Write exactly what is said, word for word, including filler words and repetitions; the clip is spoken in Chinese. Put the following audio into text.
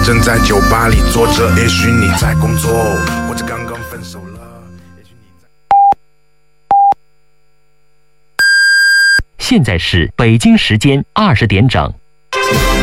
正在酒吧里坐着，也许你在工作，或者刚刚分手了。 现在是北京时间二十点整。